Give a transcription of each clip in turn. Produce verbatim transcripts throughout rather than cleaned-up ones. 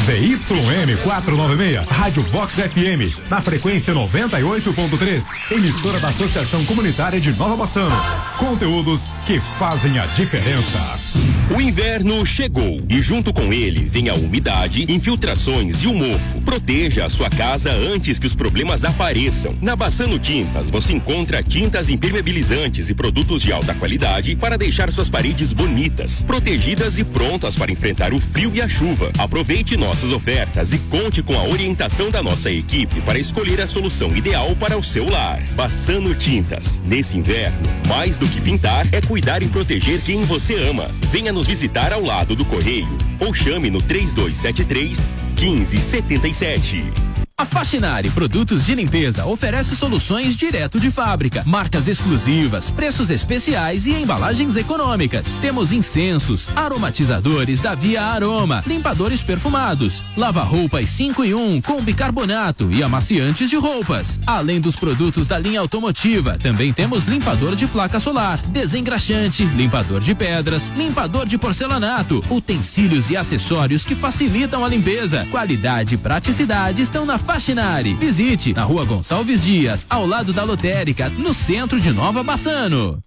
Z Y M quatrocentos e noventa e seis, Rádio Vox F M, na frequência noventa e oito ponto três, emissora da Associação Comunitária de Nova Bassano. Conteúdos que fazem a diferença. O inverno chegou e junto com ele vem a umidade, infiltrações e o mofo. Proteja a sua casa antes que os problemas apareçam. Na Bassano Tintas você encontra tintas impermeabilizantes e produtos de alta qualidade para deixar suas paredes bonitas, protegidas e prontas para enfrentar o frio e a chuva. Aproveite nossas ofertas e conte com a orientação da nossa equipe para escolher a solução ideal para o seu lar. Bassano Tintas. Nesse inverno, mais do que pintar, é cuidar e proteger quem você ama. Venha nos visitar ao lado do Correio ou chame no três dois sete três, um cinco sete sete. A Faxinari Produtos de Limpeza oferece soluções direto de fábrica, marcas exclusivas, preços especiais e embalagens econômicas. Temos incensos, aromatizadores da Via Aroma, limpadores perfumados, lava-roupas cinco em um com bicarbonato e amaciantes de roupas. Além dos produtos da linha automotiva, também temos limpador de placa solar, desengraxante, limpador de pedras, limpador de porcelanato, utensílios e acessórios que facilitam a limpeza. Qualidade e praticidade estão na Faxinari. Visite na Rua Gonçalves Dias, ao lado da lotérica, no centro de Nova Bassano.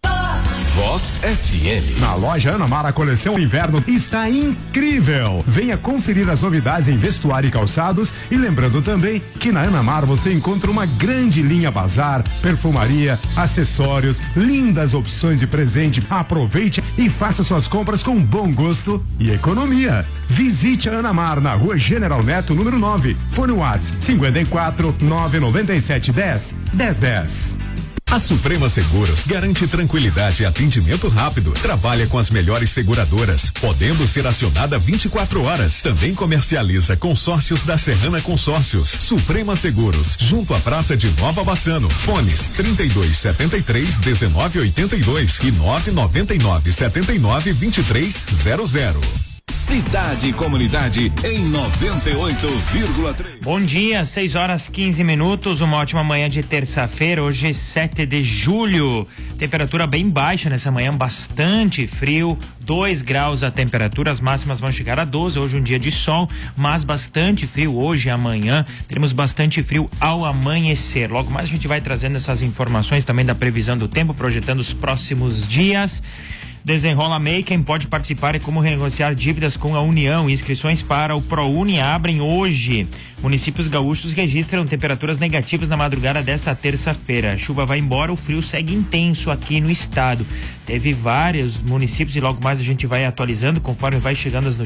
Vox F M. Na loja Ana Mar, a coleção inverno está incrível. Venha conferir as novidades em vestuário e calçados, e lembrando também que na Ana Mar você encontra uma grande linha bazar, perfumaria, acessórios, lindas opções de presente. Aproveite e faça suas compras com bom gosto e economia. Visite a Ana Mar na Rua General Neto, número nove. Fone WhatsApp cinquenta e quatro, nove noventa e sete, dez, dez, dez. A Suprema Seguros garante tranquilidade e atendimento rápido. Trabalha com as melhores seguradoras, podendo ser acionada vinte e quatro horas. Também comercializa consórcios da Serrana Consórcios. Suprema Seguros, junto à Praça de Nova Bassano. Fones trinta e dois, setenta e três, dezenove, oitenta e dois e nove noventa e nove, setenta e nove, vinte e três, zero zero. Cidade e Comunidade em noventa e oito vírgula três. Bom dia, seis horas quinze minutos, uma ótima manhã de terça-feira, hoje sete de julho. Temperatura bem baixa nessa manhã, bastante frio, dois graus a temperatura, as máximas vão chegar a doze, hoje um dia de sol, mas bastante frio hoje e amanhã. Teremos bastante frio ao amanhecer. Logo mais a gente vai trazendo essas informações também da previsão do tempo, projetando os próximos dias. Desenrola M E I, quem pode participar e como renegociar dívidas com a União. Inscrições para o ProUni abrem hoje. Municípios gaúchos registram temperaturas negativas na madrugada desta terça-feira. A chuva vai embora, o frio segue intenso aqui no estado. Teve vários municípios e logo mais a gente vai atualizando conforme vai chegando as notícias.